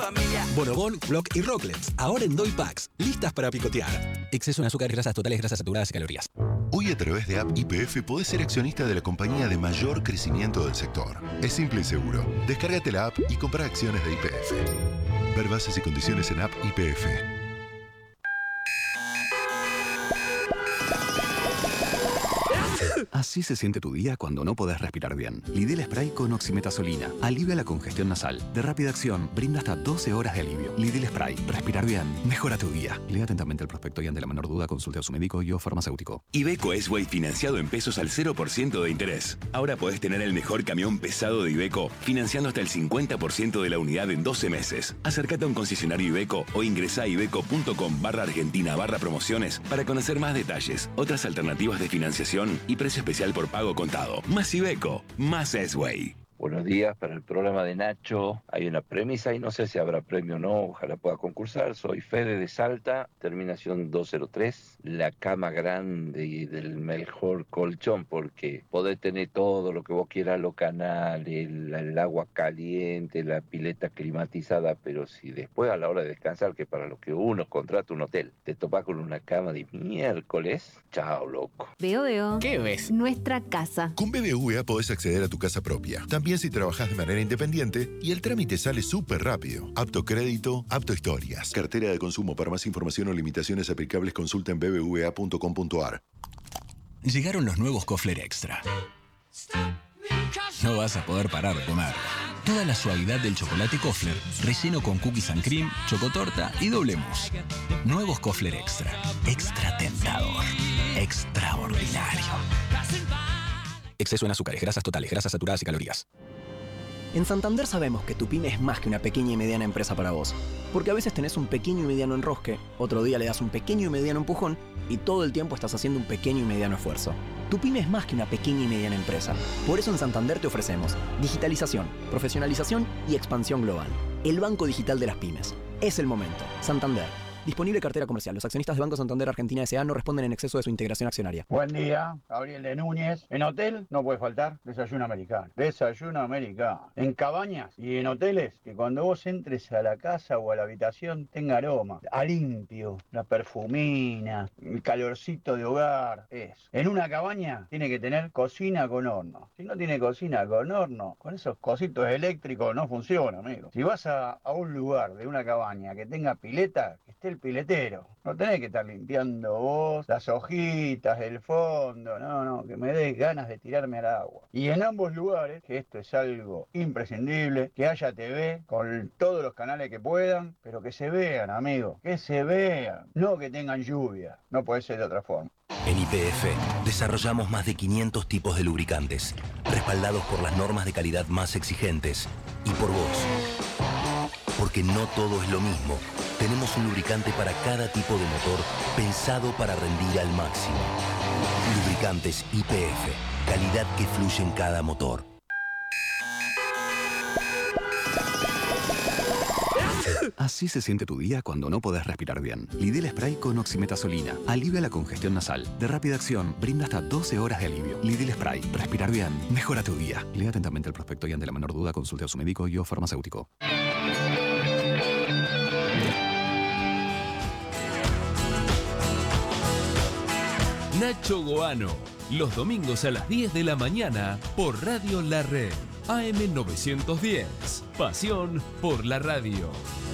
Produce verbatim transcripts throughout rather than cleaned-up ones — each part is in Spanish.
familia. Bonobón, Block y Rocklets, ahora en Doy Packs, listas para picotear. Exceso en azúcar, grasas totales, grasas saturadas y calorías. Hoy a través de App Y P F podés ser accionista de la compañía de mayor crecimiento del sector. Es simple y seguro. Descárgate la app y compra acciones de Y P F. Ver bases y condiciones en App Y P F. Así se siente tu día cuando no podés respirar bien. Lidl Spray con oximetazolina alivia la congestión nasal. De rápida acción, brinda hasta doce horas de alivio. Lidl Spray. Respirar bien. Mejora tu día. Lea atentamente el prospecto y ante la menor duda consulte a su médico y o farmacéutico. Iveco S-Way financiado en pesos al cero por ciento de interés. Ahora podés tener el mejor camión pesado de Iveco financiando hasta el cincuenta por ciento de la unidad en doce meses. Acércate a un concesionario Iveco o ingresá a iveco.com barra argentina barra promociones para conocer más detalles, otras alternativas de financiación y precio especial por pago contado. Más Iveco, más S-Way. Buenos días, para el programa de Nacho hay una premisa y no sé si habrá premio o no, ojalá pueda concursar. Soy Fede de Salta, terminación dos cero tres, la cama grande y del mejor colchón, porque podés tener todo lo que vos quieras, los canales, el, el agua caliente, la pileta climatizada, pero si después a la hora de descansar, que para lo que uno contrata un hotel, te topás con una cama de miércoles, chao loco. Veo, veo. ¿Qué ves? Nuestra casa. Con B B V A podés acceder a tu casa propia. También si trabajás de manera independiente y el trámite sale súper rápido. Apto crédito, apto historias. Cartera de consumo. Para más información o limitaciones aplicables consulta en b b v a punto com punto a r. Llegaron los nuevos Kofler Extra. No vas a poder parar de comer. Toda la suavidad del chocolate Kofler, relleno con cookies and cream, chocotorta y doble mousse. Nuevos Kofler Extra. Extra tentador. Extraordinario. Exceso en azúcares, grasas totales, grasas saturadas y calorías. En Santander sabemos que tu pyme es más que una pequeña y mediana empresa para vos. Porque a veces tenés un pequeño y mediano enrosque, otro día le das un pequeño y mediano empujón y todo el tiempo estás haciendo un pequeño y mediano esfuerzo. Tu pyme es más que una pequeña y mediana empresa. Por eso en Santander te ofrecemos digitalización, profesionalización y expansión global. El banco digital de las pymes. Es el momento. Santander. Disponible cartera comercial. Los accionistas de Banco Santander Argentina S A no responden en exceso de su integración accionaria. Buen día, Gabriel de Núñez. En hotel no puede faltar desayuno americano. Desayuno americano. En cabañas y en hoteles, que cuando vos entres a la casa o a la habitación tenga aroma, a limpio, la perfumina, el calorcito de hogar, eso. En una cabaña tiene que tener cocina con horno. Si no tiene cocina con horno, con esos cositos eléctricos no funciona, amigo. Si vas a, a un lugar de una cabaña que tenga pileta, que esté el piletero. No tenés que estar limpiando vos las hojitas, el fondo, no, no, que me des ganas de tirarme al agua. Y en ambos lugares, que esto es algo imprescindible, que haya T V con todos los canales que puedan, pero que se vean, amigos, que se vean, no que tengan lluvia, no puede ser de otra forma. En Y P F desarrollamos más de quinientos tipos de lubricantes, respaldados por las normas de calidad más exigentes y por vos. Porque no todo es lo mismo. Tenemos un lubricante para cada tipo de motor pensado para rendir al máximo. Lubricantes Y P F. Calidad que fluye en cada motor. Así se siente tu día cuando no podés respirar bien. Lidl Spray con oximetazolina alivia la congestión nasal. De rápida acción, brinda hasta doce horas de alivio. Lidl Spray. Respirar bien. Mejora tu día. Lea atentamente el prospecto y ante la menor duda consulte a su médico y o farmacéutico. Nacho Goano, los domingos a las diez de la mañana por Radio La Red, A M novecientos diez. Pasión por la radio.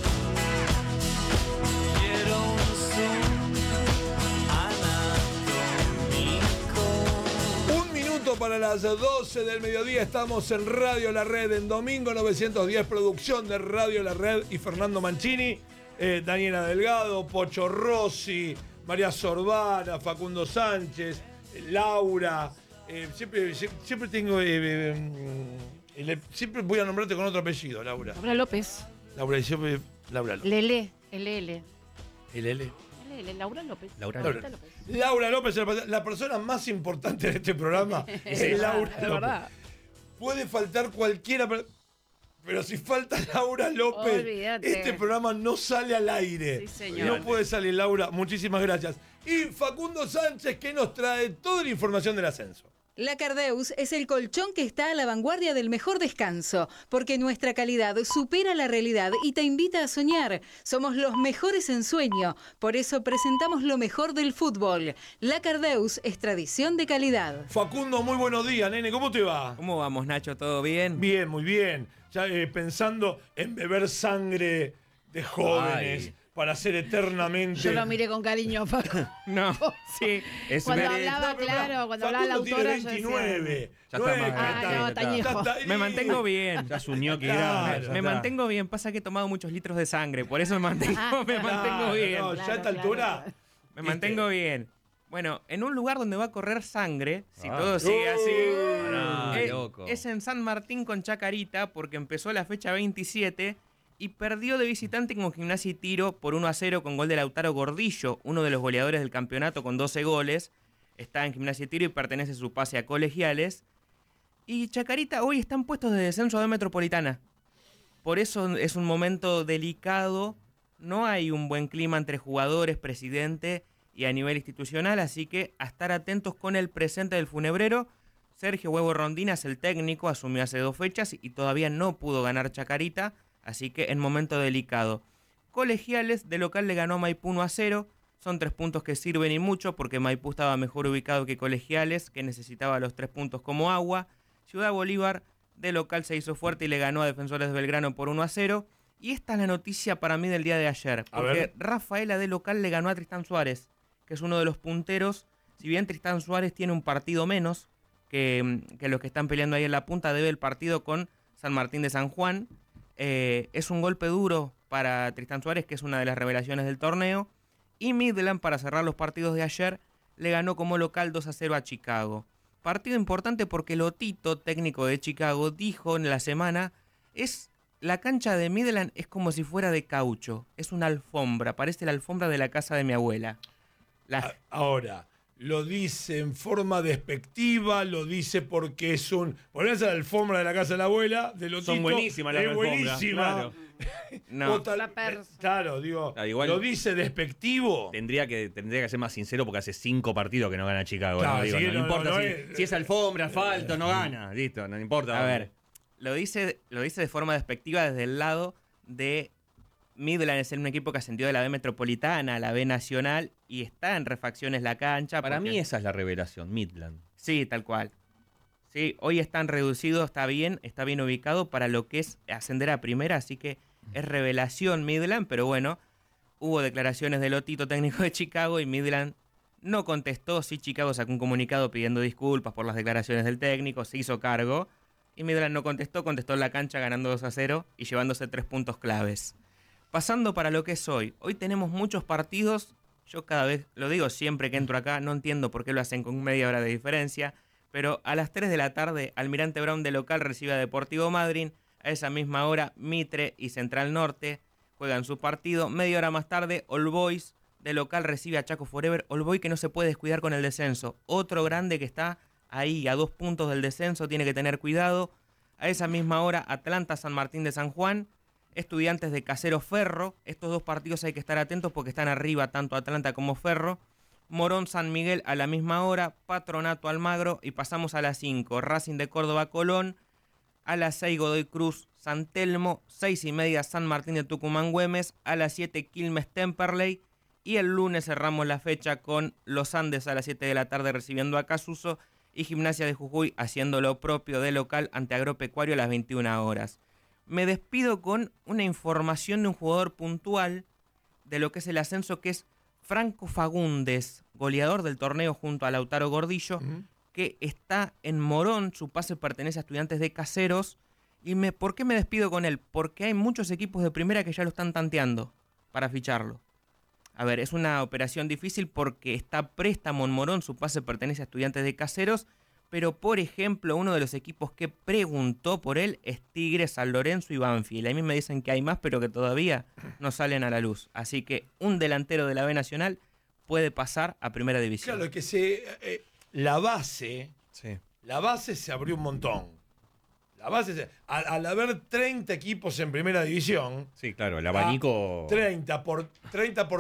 Un minuto para las doce del mediodía, estamos en Radio La Red, en Domingo novecientos diez, producción de Radio La Red y Fernando Mancini, eh, Daniela Delgado, Pocho Rossi, María Sorbana, Facundo Sánchez, Laura, eh, siempre, siempre tengo, eh, eh, siempre voy a nombrarte con otro apellido, Laura. Laura López. Laura, siempre, Laura López. Lele, L L. L L. L L, Laura López. Laura, Laura López. Laura López, la persona más importante de este programa es Laura López. Verdad. Puede faltar cualquiera, pero si falta Laura López, olvídate, este programa no sale al aire. Sí, señor. No puede salir, Laura. Muchísimas gracias. Y Facundo Sánchez, que nos trae toda la información del ascenso. La Cardeus es el colchón que está a la vanguardia del mejor descanso, porque nuestra calidad supera la realidad y te invita a soñar. Somos los mejores en sueño, por eso presentamos lo mejor del fútbol. La Cardeus es tradición de calidad. Facundo, muy buenos días, nene, ¿cómo te va? ¿Cómo vamos, Nacho? ¿Todo bien? Bien, muy bien. Ya eh, pensando en beber sangre de jóvenes. Ay. Para ser eternamente. Yo lo miré con cariño, Paco. No, sí. Es cuando ver... hablaba, no, claro, cuando hablaba la autora. veintinueve. Ya está mal. Ah, no, tañejo. Me mantengo bien. Ya asumió que era. Me mantengo bien. Pasa que he tomado muchos litros de sangre. Por eso me mantengo, Ah, me mantengo Claro, bien. no, ya a esta altura. claro. Me mantengo bien. Bueno, en un lugar donde va a correr sangre, si Ah. todo sigue así, Ah, es, loco. es en San Martín con Chacarita, porque empezó la fecha veintisiete y perdió de visitante con Gimnasia y Tiro por uno a cero con gol de Lautaro Gordillo, uno de los goleadores del campeonato con doce goles. Está en Gimnasia y Tiro y pertenece su pase a Colegiales. Y Chacarita hoy está en puestos de descenso de Metropolitana. Por eso es un momento delicado. No hay un buen clima entre jugadores, presidente y a nivel institucional, así que a estar atentos con el presente del funebrero. Sergio Huevo Rondina es el técnico, asumió hace dos fechas y todavía no pudo ganar Chacarita, así que en momento delicado. Colegiales de local le ganó a Maipú uno a cero, son tres puntos que sirven y mucho porque Maipú estaba mejor ubicado que Colegiales, que necesitaba los tres puntos como agua. Ciudad Bolívar de local se hizo fuerte y le ganó a Defensores de Belgrano por uno a cero. Y esta es la noticia para mí del día de ayer, porque Rafaela de local le ganó a Tristán Suárez, que es uno de los punteros. Si bien Tristán Suárez tiene un partido menos que, que los que están peleando ahí en la punta, debe el partido con San Martín de San Juan. Eh, es un golpe duro para Tristán Suárez, que es una de las revelaciones del torneo. Y Midland, para cerrar los partidos de ayer, le ganó como local dos a cero a Chicago. Partido importante porque Lotito, técnico de Chicago, dijo en la semana, es la cancha de Midland es como si fuera de caucho, es una alfombra, parece la alfombra de la casa de mi abuela. La... Ahora, lo dice en forma despectiva, lo dice porque es un... Ponés a la alfombra de la casa de la abuela, de Lotito. Son buenísimas las es alfombras. buenísima. Claro. No. Tal, La pers- claro, digo, Claro, igual- lo dice despectivo. Tendría que, tendría que ser más sincero porque hace cinco partidos que no gana Chicago. Claro, ¿no? Digo, sí, no, no, importa no, si, no, si es alfombra, asfalto, no gana. Listo, no importa. A ver, lo dice, lo dice de forma despectiva desde el lado de Midland, es un equipo que ascendió de la B Metropolitana a la B Nacional y está en refacciones la cancha. Para porque... mí esa es la revelación, Midland. Sí, tal cual. Sí, hoy están reducidos, está bien, está bien ubicado para lo que es ascender a primera, así que es revelación Midland, pero bueno, hubo declaraciones de Lotito, técnico de Chicago, y Midland no contestó. Sí, Chicago sacó un comunicado pidiendo disculpas por las declaraciones del técnico, se hizo cargo, y Midland no contestó, contestó en la cancha ganando dos a cero y llevándose tres puntos claves. Pasando para lo que es hoy, hoy tenemos muchos partidos, yo cada vez, lo digo siempre que entro acá, no entiendo por qué lo hacen con media hora de diferencia, pero a las tres de la tarde, Almirante Brown de local recibe a Deportivo Madryn. A esa misma hora, Mitre y Central Norte juegan su partido. Media hora más tarde, All Boys de local recibe a Chaco Forever. All Boys que no se puede descuidar con el descenso. Otro grande que está ahí a dos puntos del descenso, tiene que tener cuidado. A esa misma hora, Atlanta San Martín de San Juan. Estudiantes de Casero Ferro. Estos dos partidos hay que estar atentos porque están arriba tanto Atlanta como Ferro. Morón San Miguel a la misma hora, Patronato Almagro, y pasamos a las cinco, Racing de Córdoba Colón, a las seis Godoy Cruz San Telmo, seis y media San Martín de Tucumán Güemes, a las siete Quilmes Temperley, y el lunes cerramos la fecha con Los Andes a las siete de la tarde recibiendo a Casuso y Gimnasia de Jujuy haciendo lo propio de local ante Agropecuario a las veintiuna horas. Me despido con una información de un jugador puntual de lo que es el ascenso, que es Franco Fagundes, goleador del torneo junto a Lautaro Gordillo, uh-huh. que está en Morón, su pase pertenece a Estudiantes de Caseros. ¿Y me, por qué me despido con él? Porque hay muchos equipos de primera que ya lo están tanteando para ficharlo. A ver, es una operación difícil porque está préstamo en Morón, su pase pertenece a Estudiantes de Caseros, pero por ejemplo uno de los equipos que preguntó por él es Tigres, San Lorenzo y Banfield. A mí me dicen que hay más, pero que todavía no salen a la luz. Así que un delantero de la B Nacional puede pasar a Primera División. Claro, que se, eh, la base, sí. la base se abrió un montón. La base, se, al, al haber treinta equipos en Primera División. Sí, claro, el abanico. treinta por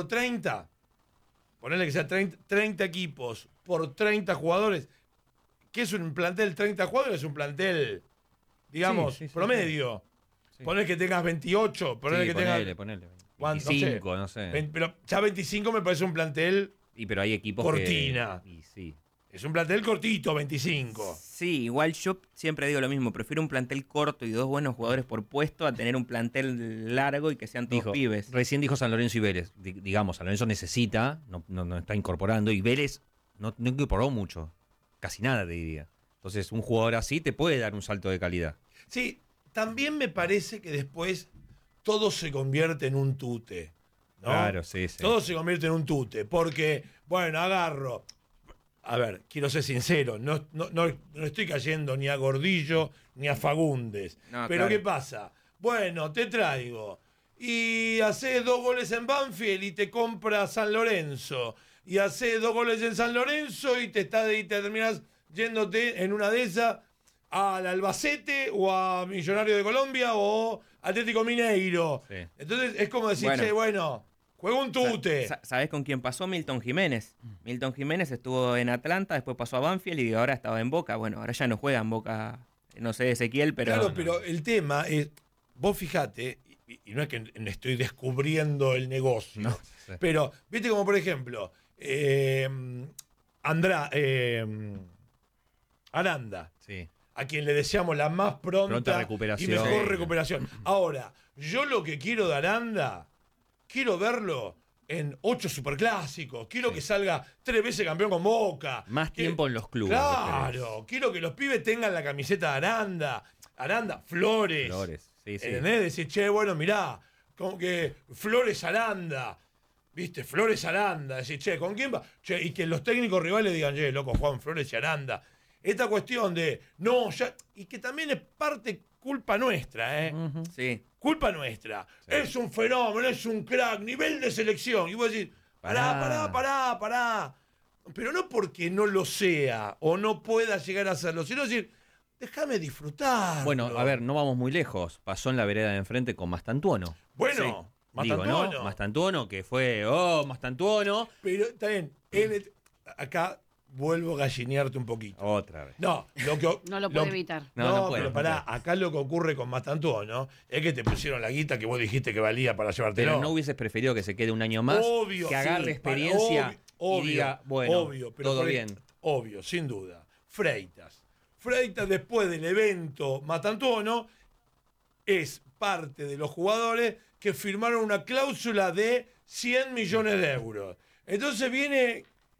treinta, ponele que sea treinta, treinta equipos por treinta jugadores. ¿qué es un plantel treinta jugadores? Es un plantel, digamos, Sí, sí, sí, promedio. sí. Poner que tengas veintiocho, poner Sí, que ponele, tengas... ponele. ¿cuánto? veinticinco, no sé. Vein- Pero ya veinticinco me parece un plantel Y pero hay equipos cortina. que... Y sí. Es un plantel cortito, veinticinco. Sí, igual yo siempre digo lo mismo. Prefiero un plantel corto y dos buenos jugadores por puesto a tener un plantel largo y que sean todos Dijo, pibes. Recién dijo San Lorenzo y Vélez. Di- digamos, San Lorenzo necesita, no, no, no está incorporando, y Vélez no, no incorporó mucho. Casi nada, te diría. Entonces, un jugador así te puede dar un salto de calidad. Sí, también me parece que después todo se convierte en un tute. ¿no? Claro, sí, sí. Todo se convierte en un tute. Porque, bueno, agarro. A ver, quiero ser sincero, no, no, no, no estoy cayendo ni a Gordillo ni a Fagundes. No, Pero claro. ¿qué pasa? Bueno, te traigo. Y haces dos goles en Banfield y te compra San Lorenzo. Y haces dos goles en San Lorenzo y te, está, y te terminas yéndote en una de esas al Albacete o a Millonario de Colombia o Atlético Mineiro. Sí. Entonces es como decir, Bueno. che, bueno, juego un tute. Sa- ¿Sabés con quién pasó? Milton Jiménez. Milton Jiménez estuvo en Atlanta, después pasó a Banfield y ahora estaba en Boca. Bueno, ahora ya no juega en Boca, no sé, Ezequiel, pero... Claro, pero el tema es, vos fijate, y, y no es que n- estoy descubriendo el negocio, No, sí. pero, viste como por ejemplo, eh, Andrá, eh, Aranda, Sí. a quien le deseamos la más pronta, Pronta recuperación. y mejor Sí. recuperación. Ahora, yo lo que quiero de Aranda, quiero verlo en ocho superclásicos, quiero que salga tres veces campeón con Boca. Más Que- tiempo en los clubes. Claro, quiero que los pibes tengan la camiseta de Aranda, Aranda, Flores. Flores. Sí, sí. ¿Entendés? Decir, che, bueno, mirá, como que Flores Aranda, ¿viste? Flores Aranda. Decir, che, ¿con quién va? Che, y que los técnicos rivales digan, che, loco, Juan Flores y Aranda. Esta cuestión de, no, ya, y que también es parte culpa nuestra, ¿eh? Sí. Culpa nuestra. Es un fenómeno, es un crack, nivel de selección. Y vos decís, pará, pará, pará, pará. Pero no porque no lo sea o no pueda llegar a serlo, sino decir, déjame disfrutar. Bueno, a ver, no vamos muy lejos. Pasó en la vereda de enfrente con Mastantuono. Bueno, Sí. Digo, Mastantuono. ¿no? Mastantuono, que fue, oh, Mastantuono. Pero está bien, en el- acá vuelvo a gallinearte un poquito. Otra vez. No, lo que, No lo puede evitar. No, No, no puede, pero no pará, puede. acá lo que ocurre con Mastantuono es que te pusieron la guita que vos dijiste que valía para llevártelo. Pero no hubieses preferido que se quede un año más, Obvio, que agarre sí, experiencia para- obvio, y diga, bueno, obvio, pero todo por- bien. Obvio, sin duda. Freitas. Freitas después del evento Matantuono es parte de los jugadores que firmaron una cláusula de cien millones de euros. Entonces viene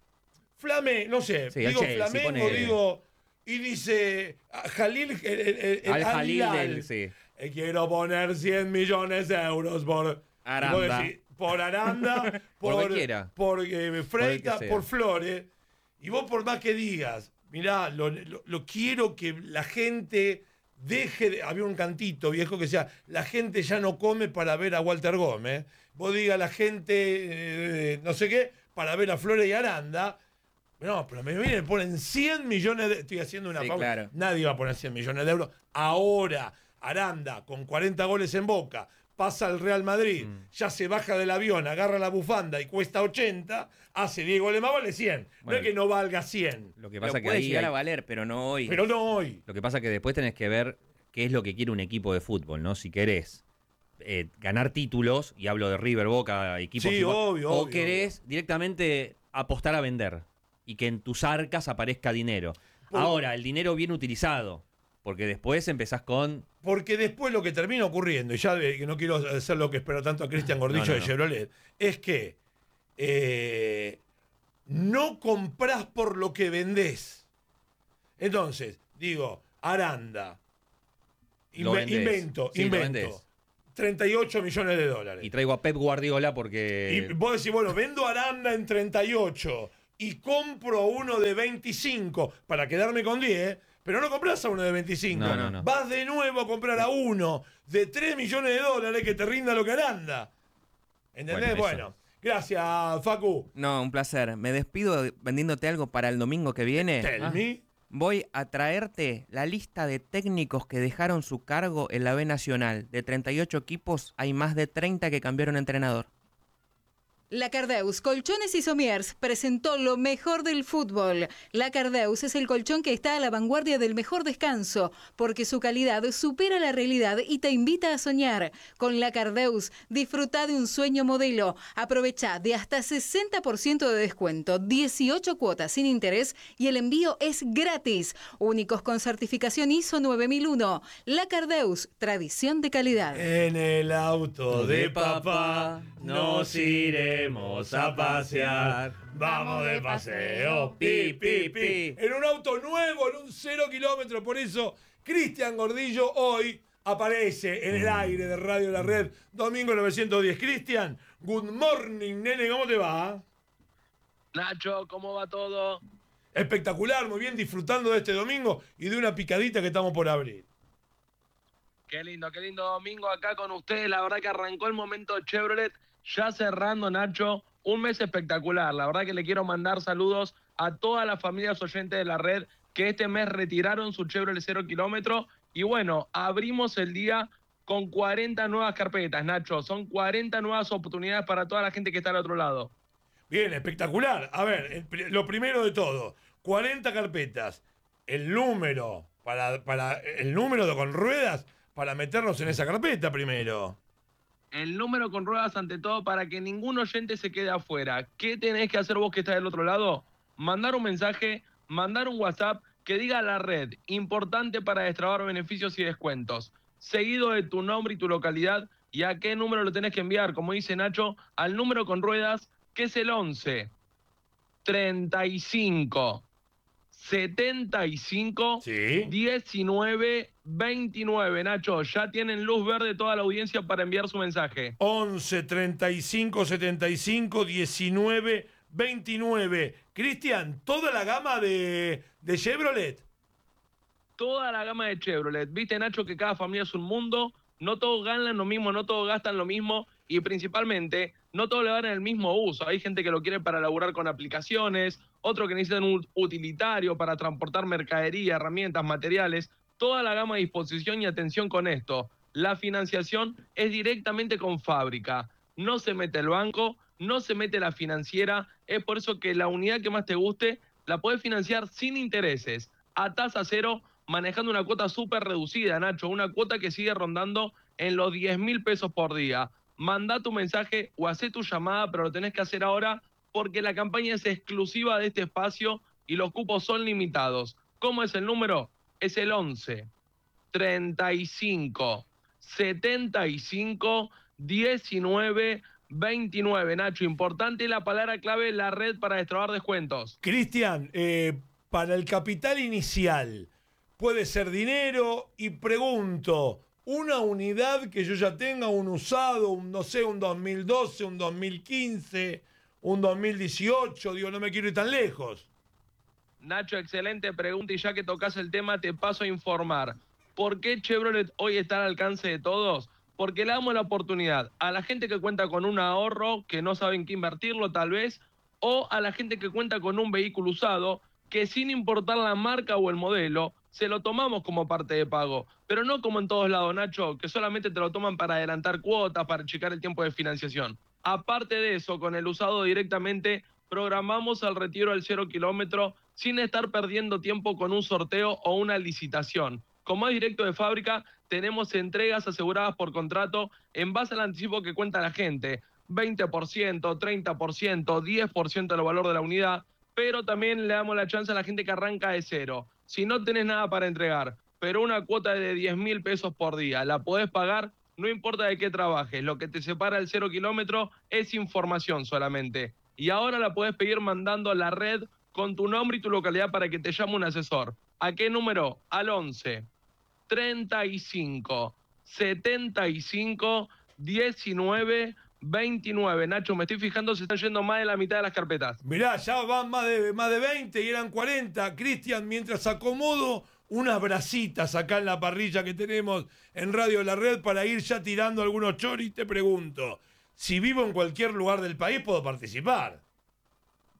Flame, no sé, Sí, al digo Chelsea, Flamengo, ponele. digo, y dice a Jalil, el, el- el- el Al Jalil Al-Hilal, del- sí. eh, quiero poner cien millones de euros por Aranda. y vos decís, por Aranda, Por por, cualquiera. por eh, Freitas, sea. por Flores. Y vos por más que digas, mirá, lo, lo- lo quiero que la gente deje de... Había un cantito viejo que decía, la gente ya no come para ver a Walter Gómez. Vos digas, la gente, eh, no sé qué, para ver a Flores y Aranda. No, pero me vienen y me ponen cien millones de... Estoy haciendo una Sí, pausa. claro. Nadie va a poner cien millones de euros. Ahora, Aranda, con cuarenta goles en Boca, pasa al Real Madrid, Mm. ya se baja del avión, agarra la bufanda y cuesta ochenta, hace diez goles más, vale cien. no Bueno. es que no valga cien. Lo que Pero pasa que puede ahí llegar hay- a valer, pero no hoy. Pero no hoy. Lo que pasa que después tenés que ver qué es lo que quiere un equipo de fútbol, ¿no? Si querés eh, ganar títulos, y hablo de River, Boca, equipos... Sí, igual, obvio, o obvio, querés directamente apostar a vender y que en tus arcas aparezca dinero. Por- Ahora, el dinero bien utilizado, porque después empezás con... Porque después lo que termina ocurriendo, y ya de- que no quiero hacer lo que espero tanto a Cristian Gordillo No, no, de no. Chevrolet, es que eh, no comprás por lo que vendés. Entonces, digo, Aranda, Lo inve- vendés. invento, Sí, lo invento, vendés. treinta y ocho millones de dólares. Y traigo a Pep Guardiola porque... Y vos decís, bueno, vendo Aranda en treinta y ocho y compro uno de veinticinco para quedarme con diez, pero no compras a uno de veinticinco. No, no, no. Vas de nuevo a comprar a uno de tres millones de dólares que te rinda lo que Aranda. ¿Entendés? Bueno, Bueno, eso. gracias, Facu. No, un placer. Me despido vendiéndote algo para el domingo que viene. Tell Ah. me. Voy a traerte la lista de técnicos que dejaron su cargo en la B Nacional. De treinta y ocho equipos, hay más de treinta que cambiaron entrenador. La Cardeus Colchones y Somiers presentó lo mejor del fútbol. La Cardeus es el colchón que está a la vanguardia del mejor descanso, porque su calidad supera la realidad y te invita a soñar. Con La Cardeus, disfruta de un sueño modelo. Aprovecha de hasta sesenta por ciento de descuento, dieciocho cuotas sin interés y el envío es gratis. Únicos con certificación I S O nueve mil uno. La Cardeus, tradición de calidad. En el auto de papá nos iremos a pasear. Vamos de paseo, pi, pi, pi. En un auto nuevo, en un cero kilómetro. Por eso, Cristian Gordillo hoy aparece en el aire de Radio La Red. Domingo novecientos diez. Cristian, good morning, nene. ¿Cómo te va? Nacho, ¿cómo va todo? Espectacular, muy bien, disfrutando de este domingo y de una picadita que estamos por abrir. Qué lindo, qué lindo domingo acá con ustedes. La verdad que arrancó el momento Chevrolet. Ya cerrando, Nacho, un mes espectacular. La verdad que le quiero mandar saludos a todas las familias oyentes de la red que este mes retiraron su Chevrolet cero kilómetro. Y bueno, abrimos el día con cuarenta nuevas carpetas, Nacho. Son cuarenta nuevas oportunidades para toda la gente que está al otro lado. Bien, espectacular. A ver, el, lo primero de todo, cuarenta carpetas. El número, para, para el número de, con ruedas, para meternos en esa carpeta primero. El número con ruedas ante todo para que ningún oyente se quede afuera. ¿Qué tenés que hacer vos que estás del otro lado? Mandar un mensaje, mandar un WhatsApp que diga La Red, importante para destrabar beneficios y descuentos. Seguido de tu nombre y tu localidad y a qué número lo tenés que enviar, como dice Nacho, al número con ruedas, que es el once, treinta y cinco, setenta y cinco, ¿sí? diecinueve, veintinueve. Nacho, ya tienen luz verde toda la audiencia para enviar su mensaje. once, treinta y cinco, setenta y cinco, diecinueve, veintinueve. Cristian, ¿toda la gama de, de Chevrolet? Toda la gama de Chevrolet. Viste, Nacho, que cada familia es un mundo. No todos ganan lo mismo, no todos gastan lo mismo. Y principalmente, no todos le dan el mismo uso. Hay gente que lo quiere para laburar con aplicaciones, otro que necesitan un utilitario para transportar mercadería, herramientas, materiales. Toda la gama de disposición y atención con esto. La financiación es directamente con fábrica. No se mete el banco, no se mete la financiera. Es por eso que la unidad que más te guste la podés financiar sin intereses, a tasa cero, manejando una cuota súper reducida, Nacho. Una cuota que sigue rondando en los diez mil pesos por día. Mandá tu mensaje o hacé tu llamada, pero lo tenés que hacer ahora porque la campaña es exclusiva de este espacio y los cupos son limitados. ¿Cómo es el número? Es el once, treinta y cinco, setenta y cinco, diecinueve, veintinueve. Nacho, importante la palabra clave, La Red, para destrabar descuentos. Cristian, eh, para el capital inicial, puede ser dinero y pregunto, una unidad que yo ya tenga, un usado, un, no sé, un dos mil doce, un dos mil quince, un dos mil dieciocho, digo, no me quiero ir tan lejos. Nacho, excelente pregunta y ya que tocas el tema te paso a informar. ¿Por qué Chevrolet hoy está al alcance de todos? Porque le damos la oportunidad a la gente que cuenta con un ahorro, que no saben qué invertirlo tal vez, o a la gente que cuenta con un vehículo usado, que sin importar la marca o el modelo, se lo tomamos como parte de pago. Pero no como en todos lados, Nacho, que solamente te lo toman para adelantar cuotas, para checar el tiempo de financiación. Aparte de eso, con el usado directamente, programamos el retiro al cero kilómetro sin estar perdiendo tiempo con un sorteo o una licitación. Como es directo de fábrica, tenemos entregas aseguradas por contrato en base al anticipo que cuenta la gente. veinte por ciento, treinta por ciento, diez por ciento del valor de la unidad, pero también le damos la chance a la gente que arranca de cero. Si no tenés nada para entregar, pero una cuota de diez mil pesos por día, la podés pagar, no importa de qué trabajes. Lo que te separa el cero kilómetro es información solamente. Y ahora la podés pedir mandando a La Red con tu nombre y tu localidad para que te llame un asesor. ¿A qué número? Al once, treinta y cinco, setenta y cinco, diecinueve, veintinueve. Nacho, me estoy fijando, se están yendo más de la mitad de las carpetas. Mirá, ya van más de, más de veinte y eran cuarenta. Cristian, mientras acomodo unas brasitas acá en la parrilla que tenemos en Radio La Red para ir ya tirando algunos choris, te pregunto, si vivo en cualquier lugar del país, ¿puedo participar?